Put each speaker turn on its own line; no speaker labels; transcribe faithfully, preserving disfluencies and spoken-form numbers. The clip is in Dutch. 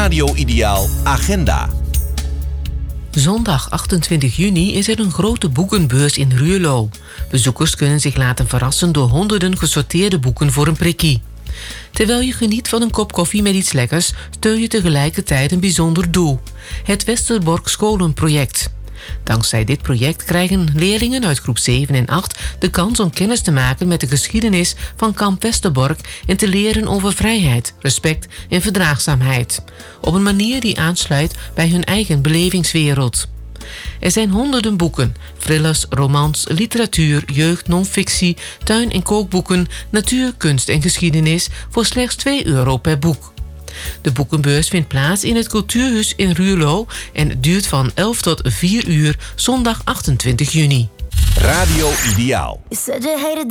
Radio Ideaal Agenda.
Zondag achtentwintig juni is er een grote boekenbeurs in Ruurlo. Bezoekers kunnen zich laten verrassen door honderden gesorteerde boeken voor een prikkie. Terwijl je geniet van een kop koffie met iets lekkers, steun je tegelijkertijd een bijzonder doel: het Westerbork Scholenproject. Dankzij dit project krijgen leerlingen uit groep zeven en acht de kans om kennis te maken met de geschiedenis van kamp Westerbork en te leren over vrijheid, respect en verdraagzaamheid. Op een manier die aansluit bij hun eigen belevingswereld. Er zijn honderden boeken, thrillers, romans, literatuur, jeugd, non-fictie, tuin- en kookboeken, natuur, kunst en geschiedenis voor slechts twee euro per boek. De boekenbeurs vindt plaats in het Cultuurhuis in Ruurlo en duurt van elf tot vier uur zondag achtentwintig juni.
Radio Ideaal.